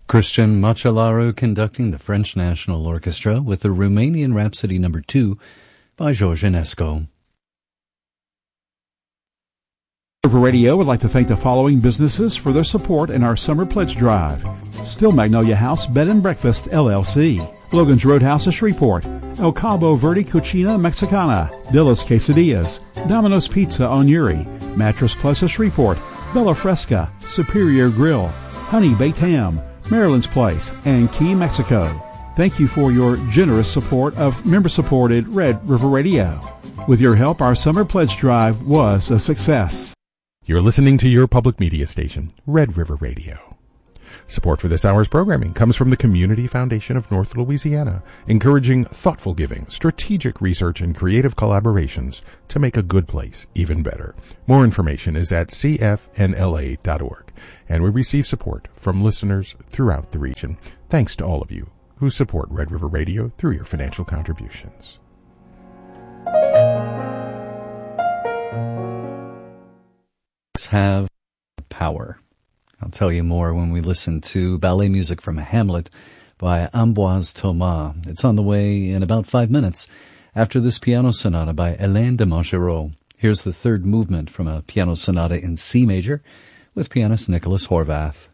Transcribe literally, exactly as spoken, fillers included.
Christian Machelaru conducting the French National Orchestra with the Romanian Rhapsody number two by George Enescu. River Radio would like to thank the following businesses for their support in our summer pledge drive. Still Magnolia House Bed and Breakfast, L L C. Logan's Roadhouse of Shreveport. El Cabo Verde Cucina Mexicana. Dilla's Quesadillas. Domino's Pizza on Uri. Mattress Plus of Shreveport. Bella Fresca. Superior Grill. Honey Baked Ham. Maryland's Place, and Key, Mexico. Thank you for your generous support of member-supported Red River Radio. With your help, our summer pledge drive was a success. You're listening to your public media station, Red River Radio. Support for this hour's programming comes from the Community Foundation of North Louisiana, encouraging thoughtful giving, strategic research, and creative collaborations to make a good place even better. More information is at c f n l a dot org. And we receive support from listeners throughout the region. Thanks to all of you who support Red River Radio through your financial contributions. Have power. I'll tell you more when we listen to ballet music from Hamlet by Ambroise Thomas. It's on the way in about five minutes after this piano sonata by Hélène de Mongereau. Here's the third movement from a piano sonata in C major with pianist Nicholas Horvath.